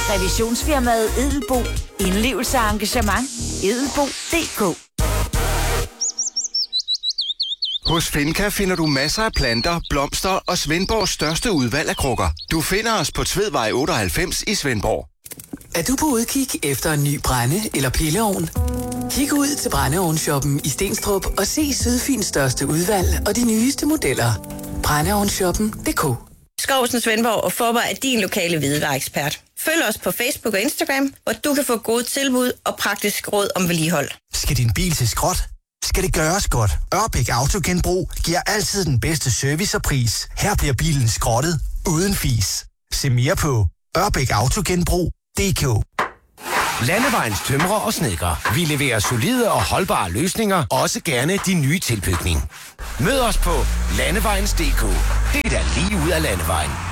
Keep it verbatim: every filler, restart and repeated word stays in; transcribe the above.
Revisionsfirmaet Edelbo. Indlevelse og engagement. Edelbo punktum d k. Hos Finca finder du masser af planter, blomster og Svendborgs største udvalg af krukker. Du finder os på Tvedvej otteoghalvfems i Svendborg. Er du på udkig efter en ny brænde- eller pilleovn? Kig ud til brændeovnshoppen i Stenstrup og se Sydfyns største udvalg og de nyeste modeller. brændeovnshoppen punktum d k. Skovsen Svendborg og Forber er din lokale hvidevareekspert. Følg os på Facebook og Instagram, hvor du kan få gode tilbud og praktisk råd om vedligehold. Skal din bil til skrot? Skal det gøres godt? Ørbæk Autogenbrug giver altid den bedste service og pris. Her bliver bilen skrottet uden fis. Se mere på ørbæk autogenbrug punktum d k. Landevejens tømrer og snedker. Vi leverer solide og holdbare løsninger, også gerne de nye tilbygning. Mød os på landevejens punktum d k. Det er da lige ud af landevejen.